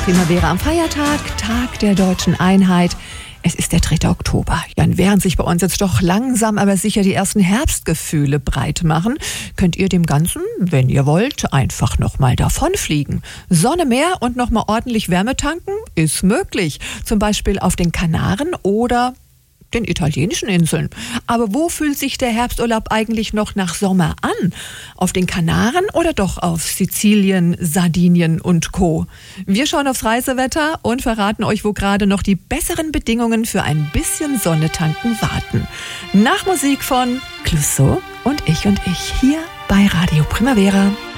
Primavera am Feiertag, Tag der Deutschen Einheit. Es ist der 3. Oktober. Ja, und während sich bei uns jetzt doch langsam aber sicher die ersten Herbstgefühle breit machen, könnt ihr dem Ganzen, wenn ihr wollt, einfach nochmal davonfliegen. Sonne mehr und nochmal ordentlich Wärme tanken ist möglich. Zum Beispiel auf den Kanaren oder den italienischen Inseln. Aber wo fühlt sich der Herbsturlaub eigentlich noch nach Sommer an? Auf den Kanaren oder doch auf Sizilien, Sardinien und Co.? Wir schauen aufs Reisewetter und verraten euch, wo gerade noch die besseren Bedingungen für ein bisschen Sonne tanken warten. Nach Musik von Clouseau und ich hier bei Radio Primavera.